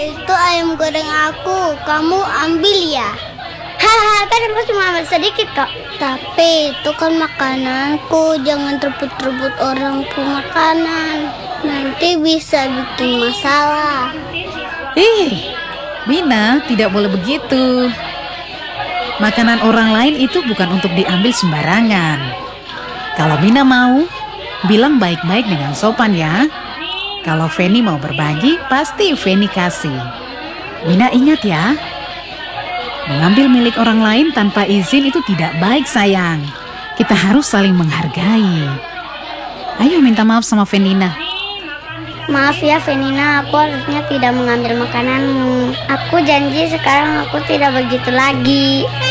Itu ayam goreng aku, kamu ambil ya? Haha, kan aku cuma ambil sedikit kok. Tapi itu kan makananku, jangan rebut-rebut orang punya makanan. Nanti bisa bikin masalah. Mina, tidak boleh begitu. Makanan orang lain itu bukan untuk diambil sembarangan. Kalau Mina mau, bilang baik-baik dengan sopan ya. Kalau Feni mau berbagi, pasti Feni kasih. Mina ingat ya, mengambil milik orang lain tanpa izin itu tidak baik sayang. Kita harus saling menghargai. Ayo minta maaf sama Fenina. Maaf ya Venina, aku harusnya tidak mengambil makananmu. Aku janji sekarang aku tidak begitu lagi.